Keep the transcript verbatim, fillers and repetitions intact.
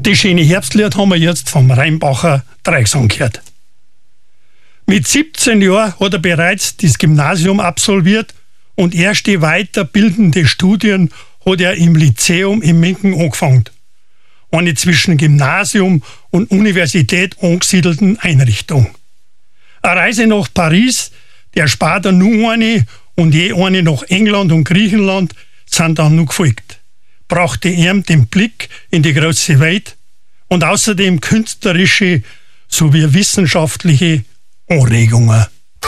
Das schöne Herbstlied haben wir jetzt vom Rheinbacher Dreigesang gehört. Mit siebzehn Jahren hat er bereits das Gymnasium absolviert und erste weiterbildende Studien hat er im Lyzeum in Menken angefangen. Eine zwischen Gymnasium und Universität angesiedelten Einrichtung. Eine Reise nach Paris, der später nur eine und je eine nach England und Griechenland sind dann noch gefolgt. Brachte ihm den Blick in die große Welt und außerdem künstlerische sowie wissenschaftliche Anregungen.